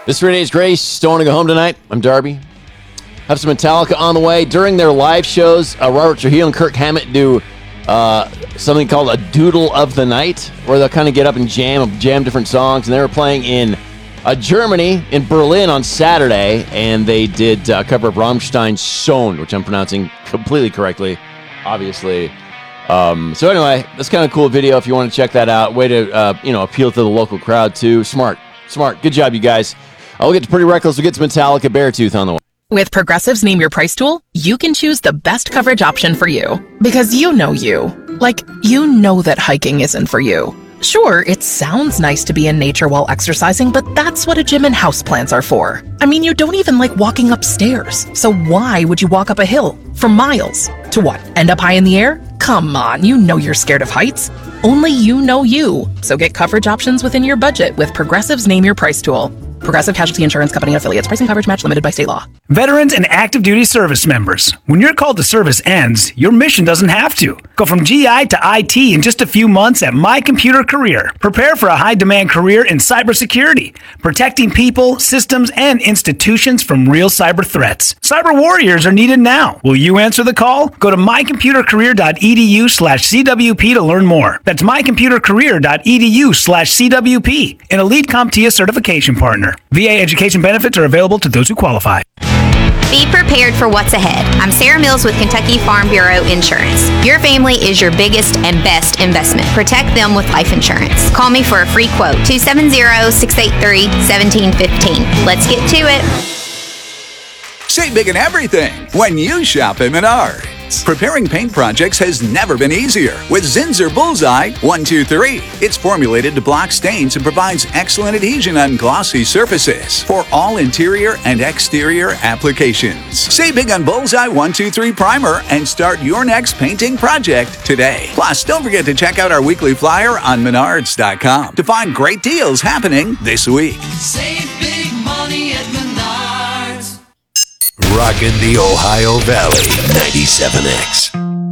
This Friday is Grace. Don't want to go home tonight. I'm Darby. Have some Metallica on the way. During their live shows, Robert Trujillo and Kirk Hammett do something called a Doodle of the Night, where they'll kind of get up and jam different songs. And they were playing in Germany, in Berlin on Saturday, and they did a cover of Rammstein's Sohn, which I'm pronouncing completely correctly, obviously. So anyway, that's kind of a cool video if you want to check that out. Way to, appeal to the local crowd, too. Smart. Good job, you guys. We'll get to Pretty Reckless. We'll get to Metallica, Beartooth on the way. With Progressive's Name Your Price tool, you can choose the best coverage option for you. Because you know you. Like, you know that hiking isn't for you. Sure, it sounds nice to be in nature while exercising, but that's what a gym and houseplants are for. I mean, you don't even like walking upstairs. So why would you walk up a hill for miles? To what, end up high in the air? Come on, you know you're scared of heights. Only you know you. So get coverage options within your budget with Progressive's Name Your Price tool. Progressive Casualty Insurance Company affiliates. Pricing coverage match limited by state law. Veterans and active duty service members. When your call to service ends, your mission doesn't have to. Go from GI to IT in just a few months at My Computer Career. Prepare for a high-demand career in cybersecurity, protecting people, systems, and institutions from real cyber threats. Cyber warriors are needed now. Will you answer the call? Go to mycomputercareer.edu/CWP to learn more. That's mycomputercareer.edu/CWP, an Elite CompTIA certification partner. VA education benefits are available to those who qualify. Be prepared for what's ahead. I'm Sarah Mills with Kentucky Farm Bureau Insurance. Your family is your biggest and best investment. Protect them with life insurance. Call me for a free quote. 270-683-1715. Let's get to it. Save big in everything when you shop at Menards. Preparing paint projects has never been easier with Zinsser Bullseye 123. It's formulated to block stains and provides excellent adhesion on glossy surfaces for all interior and exterior applications. Save big on Bullseye 123 Primer and start your next painting project today. Plus, don't forget to check out our weekly flyer on Menards.com to find great deals happening this week. Save big money at Menards. Rockin' the Ohio Valley, 97X.